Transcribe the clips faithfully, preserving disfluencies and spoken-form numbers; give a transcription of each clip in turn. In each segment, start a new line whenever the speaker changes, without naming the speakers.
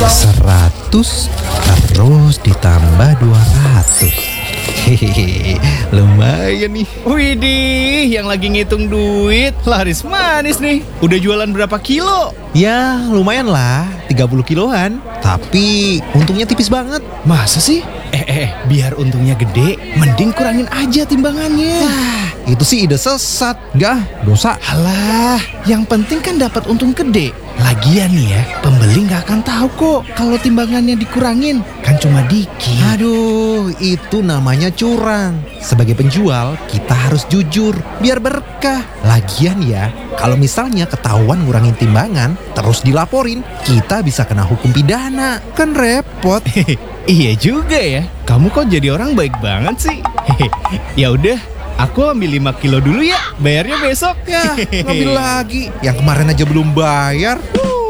Seratus terus ditambah dua ratus. Hehehe, lumayan nih.
Widih, yang lagi ngitung duit laris manis nih. Udah jualan berapa kilo?
Ya lumayan lah, tiga puluh kiloan. Tapi untungnya tipis banget.
Masa sih? Eh, eh, eh, biar untungnya gede, mending kurangin aja timbangannya.
Wah, itu sih ide sesat. Enggak, dosa.
Alah, yang penting kan dapat untung gede. Lagian nih ya, pembeli nggak akan tahu kok kalau timbangannya dikurangin. Kan cuma dikit.
Aduh, itu namanya curang. Sebagai penjual, kita harus jujur, biar berkah. Lagian ya, kalau misalnya ketahuan ngurangin timbangan, terus dilaporin, kita bisa kena hukum pidana. Kan repot.
Iya juga ya. Kamu kok jadi orang baik banget sih. Ya udah, aku ambil lima kilo dulu ya. Bayarnya besok.
Ya, ngambil lagi. Yang kemarin aja belum bayar.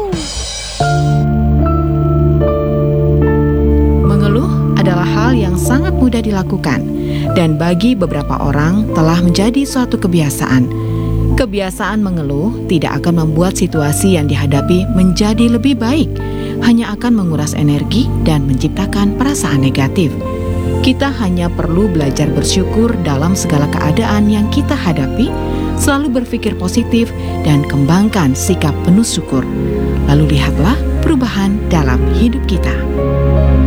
Mengeluh adalah hal yang sangat mudah dilakukan, dan bagi beberapa orang telah menjadi suatu kebiasaan. Kebiasaan mengeluh tidak akan membuat situasi yang dihadapi menjadi lebih baik, hanya akan menguras energi dan menciptakan perasaan negatif. Kita hanya perlu belajar bersyukur dalam segala keadaan yang kita hadapi, selalu berpikir positif, dan kembangkan sikap penuh syukur. Lalu lihatlah perubahan dalam hidup kita.